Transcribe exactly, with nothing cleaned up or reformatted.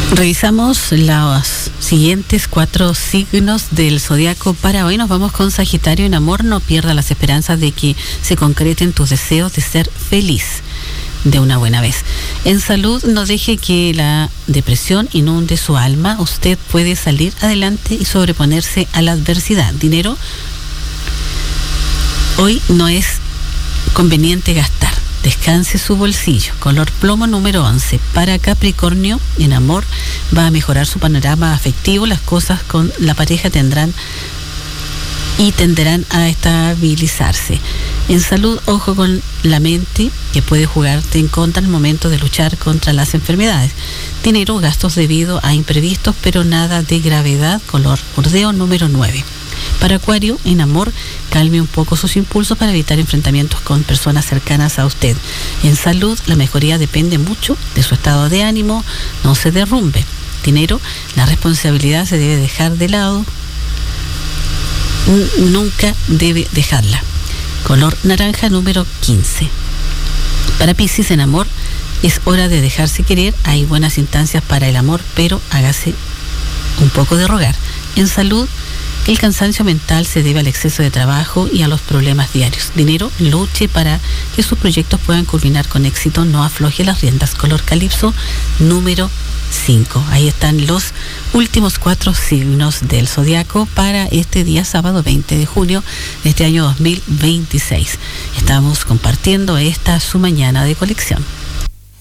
Revisamos los siguientes cuatro signos del zodiaco para hoy. Nos vamos con Sagitario. En amor, no pierda las esperanzas de que se concreten tus deseos de ser feliz de una buena vez. En salud, no deje que la depresión inunde su alma. Usted puede salir adelante y sobreponerse a la adversidad. Dinero, hoy no es conveniente gastar. Descanse su bolsillo. Color plomo número once. Para Capricornio, en amor, va a mejorar su panorama afectivo. Las cosas con la pareja tendrán y tenderán a estabilizarse. En salud, ojo con la mente, que puede jugarte en contra al momento de luchar contra las enfermedades. Dinero, gastos debido a imprevistos, pero nada de gravedad. Color burdeo número nueve. Para Acuario, en amor, calme un poco sus impulsos para evitar enfrentamientos con personas cercanas a usted. En salud, la mejoría depende mucho de su estado de ánimo, no se derrumbe. Dinero, la responsabilidad se debe dejar de lado, nunca debe dejarla. Color naranja número quince. Para Piscis, en amor, es hora de dejarse querer. Hay buenas instancias para el amor, pero hágase un poco de rogar. En salud, el cansancio mental se debe al exceso de trabajo y a los problemas diarios. Dinero, luche para que sus proyectos puedan culminar con éxito, no afloje las riendas. Color calipso número cinco. Ahí están los últimos cuatro signos del zodiaco para este día sábado veinte de junio de este año dos mil veintiséis. Estamos compartiendo esta su mañana de colección.